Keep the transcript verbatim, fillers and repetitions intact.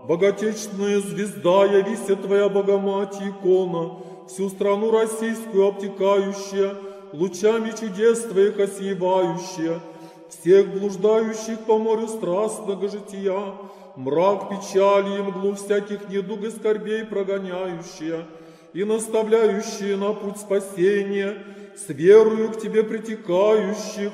Боготечная звезда, явися Твоя Богоматерь икона, всю страну российскую обтекающая, лучами чудес Твоих осиевающая, всех блуждающих по морю страстного жития, мрак печали и мглу всяких недуг и скорбей прогоняющая, и наставляющая на путь спасения, с верою к Тебе притекающих,